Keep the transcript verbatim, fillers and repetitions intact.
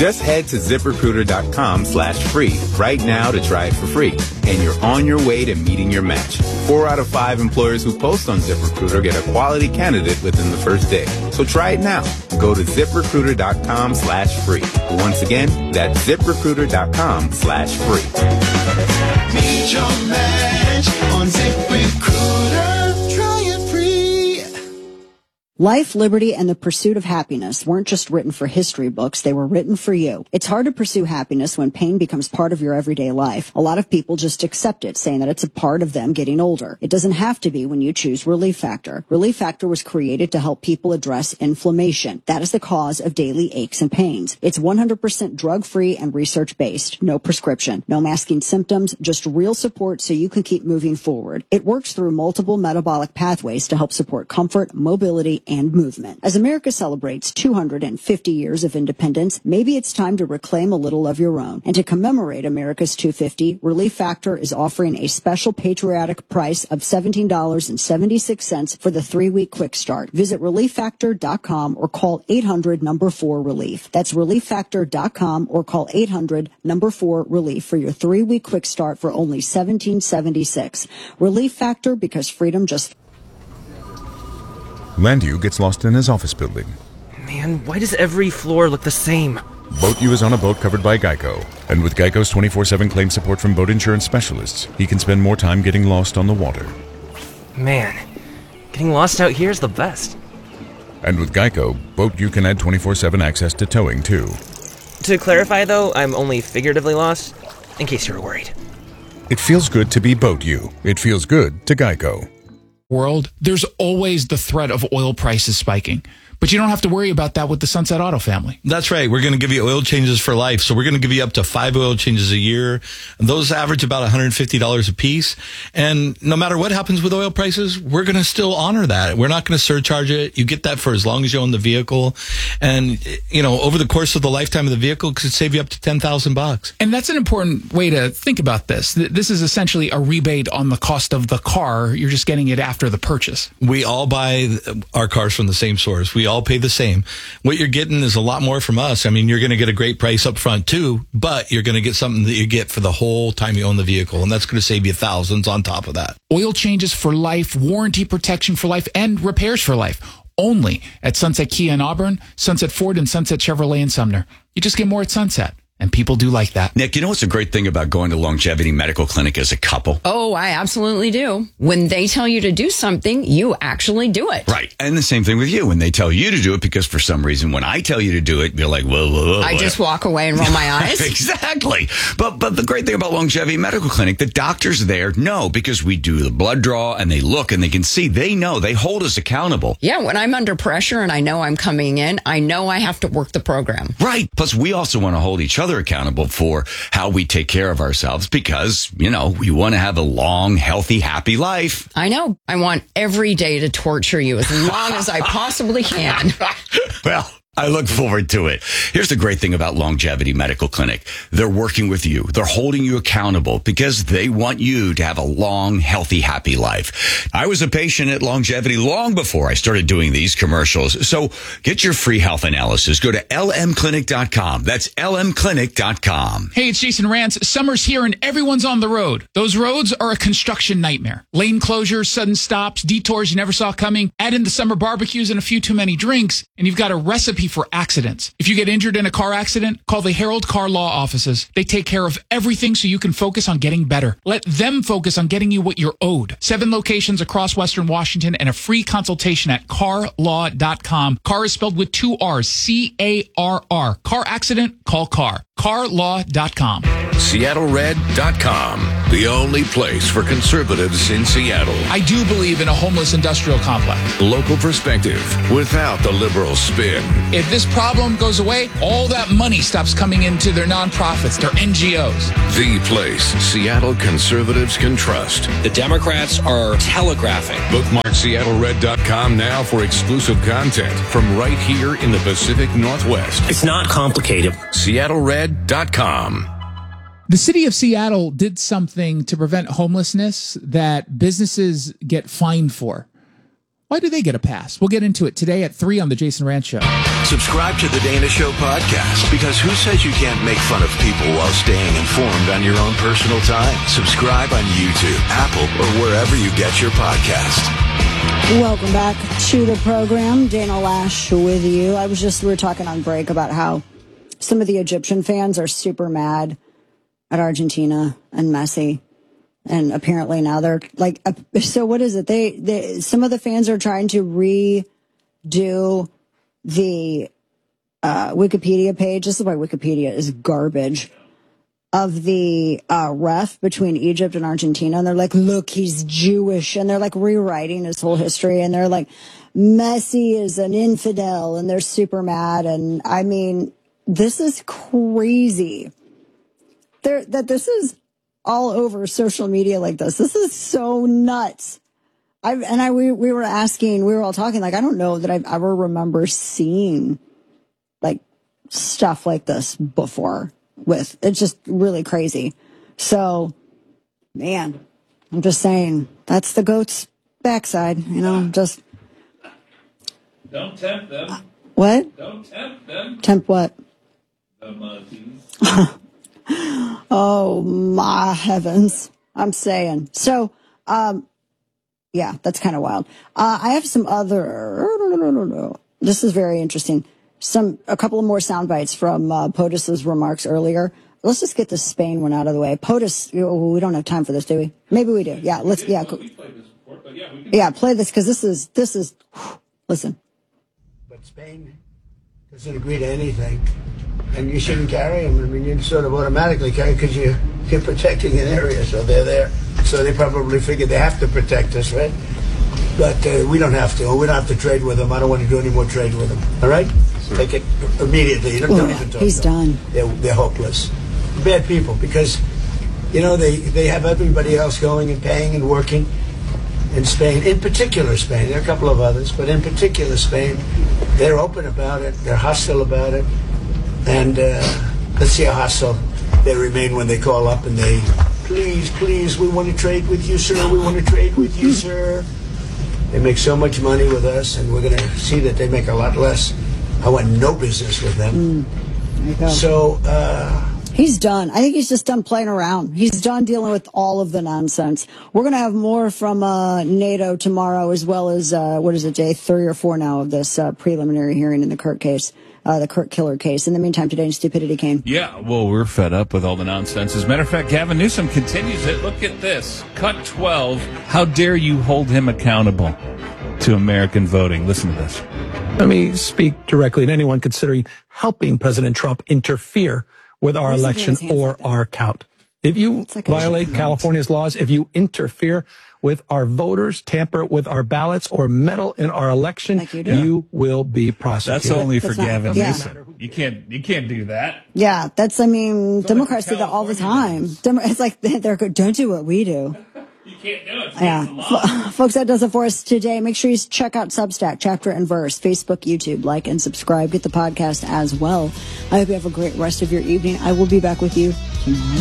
Just head to ZipRecruiter.com slash free right now to try it for free. And you're on your way to meeting your match. Four out of five employers who post on ZipRecruiter get a quality candidate within the first day. So try it now. Go to ZipRecruiter.com slash free. Once again, that's ZipRecruiter.com slash free. Meet your match on ZipRecruiter. Try it free. Life, liberty, and the pursuit of happiness weren't just written for history books, they were written for you. It's hard to pursue happiness when pain becomes part of your everyday life. A lot of people just accept it, saying that it's a part of them getting older. It doesn't have to be when you choose Relief Factor. Relief Factor was created to help people address inflammation. That is the cause of daily aches and pains. It's one hundred percent drug-free and research-based. No prescription, no masking symptoms, just real support so you can keep moving forward. It works through multiple metabolic pathways to help support comfort, mobility, and movement. As America celebrates two hundred fifty years of independence, maybe it's time to reclaim a little of your own. And to commemorate America's two hundred fifty, Relief Factor is offering a special patriotic price of seventeen dollars and seventy-six cents for the three-week quick start. Visit relief factor dot com or call eight hundred number four relief. That's relief factor dot com or call eight hundred number four relief for your three-week quick start for only seventeen seventy-six. Relief Factor, because freedom just... Landu gets lost in his office building. Man, why does every floor look the same? BoatU is on a boat covered by Geico. And with Geico's twenty-four seven claim support from boat insurance specialists, he can spend more time getting lost on the water. Man, getting lost out here is the best. And with Geico, BoatU can add twenty-four seven access to towing, too. To clarify, though, I'm only figuratively lost, in case you were worried. It feels good to be BoatU. It feels good to Geico. World, there's always the threat of oil prices spiking. But you don't have to worry about that with the Sunset Auto family. That's right. We're going to give you oil changes for life. So we're going to give you up to five oil changes a year. Those average about one hundred fifty dollars a piece. And no matter what happens with oil prices, we're going to still honor that. We're not going to surcharge it. You get that for as long as you own the vehicle. And, you know, over the course of the lifetime of the vehicle, it could save you up to ten thousand bucks. And that's an important way to think about this. This is essentially a rebate on the cost of the car. You're just getting it after the purchase. We all buy our cars from the same source. We all pay the same. What you're getting is a lot more from us. I mean, you're going to get a great price up front too, but you're going to get something that you get for the whole time you own the vehicle, and that's going to save you thousands on top of that. Oil changes for life, warranty protection for life, and repairs for life. Only at Sunset Kia in Auburn, Sunset Ford, and Sunset Chevrolet in Sumner. You just get more at Sunset. And people do like that. Nick, you know what's a great thing about going to Longevity Medical Clinic as a couple? Oh, I absolutely do. When they tell you to do something, you actually do it. Right. And the same thing with you. When they tell you to do it, because for some reason, when I tell you to do it, you're like, whoa, whoa, whoa. I just walk away and roll my eyes. Exactly. But but the great thing about Longevity Medical Clinic, the doctors there know, because we do the blood draw and they look and they can see, they know, they hold us accountable. Yeah, when I'm under pressure and I know I'm coming in, I know I have to work the program. Right. Plus, we also want to hold each other accountable for how we take care of ourselves because, you know, we want to have a long, healthy, happy life. I know. I want every day to torture you as long as I possibly can. Well, I look forward to it. Here's the great thing about Longevity Medical Clinic. They're working with you. They're holding you accountable because they want you to have a long, healthy, happy life. I was a patient at Longevity long before I started doing these commercials. So get your free health analysis. Go to L M clinic dot com. That's L M clinic dot com. Hey, it's Jason Rance. Summer's here and everyone's on the road. Those roads are a construction nightmare. Lane closures, sudden stops, detours you never saw coming. Add in the summer barbecues and a few too many drinks, and you've got a recipe for accidents. If you get injured in a car accident, call the Herald Car Law offices. They take care of everything so you can focus on getting better. Let them focus on getting you what you're owed. Seven locations across Western Washington and a free consultation at car law dot com. Car is spelled with two R's. C A R R. Car accident? Call CAR. car law dot com. Seattle Red dot com. The only place for conservatives in Seattle. I do believe in a homeless industrial complex. Local perspective without the liberal spin. If this problem goes away, all that money stops coming into their nonprofits, their N G Os. The place Seattle conservatives can trust. The Democrats are telegraphing. Bookmark Seattle Red dot com now for exclusive content from right here in the Pacific Northwest. It's not complicated. Seattle Red dot com. The city of Seattle did something to prevent homelessness that businesses get fined for. Why do they get a pass? We'll get into it today at three on The Jason Rantz Show. Subscribe to the Dana Show podcast, because who says you can't make fun of people while staying informed on your own personal time? Subscribe on YouTube, Apple, or wherever you get your podcast. Welcome back to the program. Dana Lash with you. I was just, we were talking on break about how some of the Egyptian fans are super mad at Argentina and Messi. And apparently now they're like, uh, so what is it? They, they, some of the fans are trying to redo the uh, Wikipedia page. This is why Wikipedia is garbage. Of the uh, ref between Egypt and Argentina. And they're like, look, he's Jewish. And they're like rewriting his whole history. And they're like, Messi is an infidel. And they're super mad. And I mean, this is crazy. They're, that this is all over social media like this. This is so nuts. I and I we, we were asking, we were all talking, like, I don't know that I've ever remember seeing like stuff like this before. With it's just really crazy. So, man, I'm just saying that's the goat's backside, you know, just don't tempt them. Uh, what? Don't tempt them. Tempt what? The monkeys. Oh my heavens. I'm saying. So, um, yeah, that's kind of wild. Uh, I have some other, this is very interesting. Some, a couple of more sound bites from uh, POTUS's remarks earlier. Let's just get the Spain one out of the way. POTUS, we don't have time for this, do we? Maybe we do. Yeah, let's, yeah. Yeah, play this because this is, this is, listen. But Spain doesn't agree to anything. And you shouldn't carry them. I mean, you sort of automatically carry because you, you're protecting an area, so they're there. So they probably figure they have to protect us, right? But uh, we don't have to. We don't have to trade with them. I don't want to do any more trade with them. All right? Sure. Take it immediately. You don't, well, don't even talk he's to them. done. They're, they're hopeless. Bad people because, you know, they, they have everybody else going and paying and working in Spain. In particular, Spain. There are a couple of others, but in particular, Spain. They're open about it. They're hostile about it. And uh, let's see how hostile they remain when they call up and they, please, please, we want to trade with you, sir. We want to trade with you, sir. They make so much money with us, and we're going to see that they make a lot less. I want no business with them. Mm, there you go. So, uh... he's done. I think he's just done playing around. He's done dealing with all of the nonsense. We're going to have more from uh, NATO tomorrow, as well as, uh, what is it, day three or four now of this uh, preliminary hearing in the Kirk case, uh, the Kirk killer case. In the meantime, today in Stupidity came. Yeah, well, we're fed up with all the nonsense. As a matter of fact, Gavin Newsom continues it. Look at this. Cut twelve. How dare you hold him accountable to American voting? Listen to this. Let me speak directly to anyone considering helping President Trump interfere with our election or our count. If you like violate California's laws, if you interfere with our voters, tamper with our ballots, or meddle in our election, like you, you will be prosecuted. That's only for that's Gavin not, Newsom. yeah. You can't, you can't do that. Yeah, that's, I mean, it's Democrats do that all the time. Dem- it's like, they're good. Don't do what we do. You can't do it. Yeah. Folks, that does it for us today. Make sure you check out Substack, Chapter and Verse, Facebook, YouTube, like and subscribe. Get the podcast as well. I hope you have a great rest of your evening. I will be back with you tomorrow.